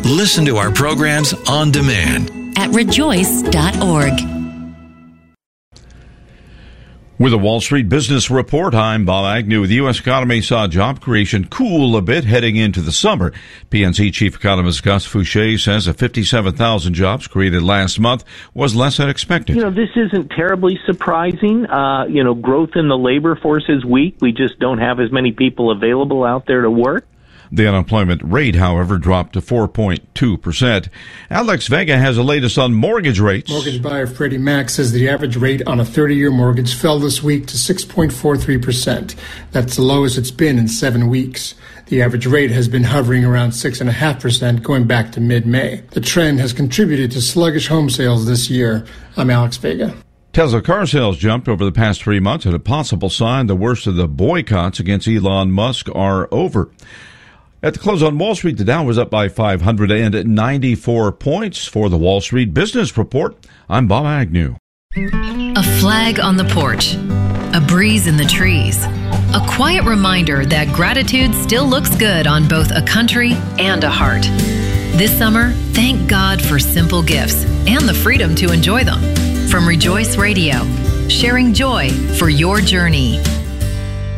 Listen to our programs on demand at rejoice.org. With a Wall Street Business Report, I'm Bob Agnew. The U.S. economy saw job creation cool a bit heading into the summer. PNC Chief Economist Gus Fouché says the 57,000 jobs created last month was less than expected. This isn't terribly surprising. Growth in the labor force is weak. We just don't have as many people available out there to work. The unemployment rate, however, dropped to 4.2%. Alex Vega has the latest on mortgage rates. Mortgage buyer Freddie Mac says the average rate on a 30-year mortgage fell this week to 6.43%. That's the lowest it's been in 7 weeks. The average rate has been hovering around 6.5% going back to mid-May. The trend has contributed to sluggish home sales this year. I'm Alex Vega. Tesla car sales jumped over the past 3 months, and a possible sign the worst of the boycotts against Elon Musk are over. At the close on Wall Street, the Dow was up by 594 points. For the Wall Street Business Report, I'm Bob Agnew. A flag on the porch, a breeze in the trees, a quiet reminder that gratitude still looks good on both a country and a heart. This summer, thank God for simple gifts and the freedom to enjoy them. From Rejoice Radio, sharing joy for your journey.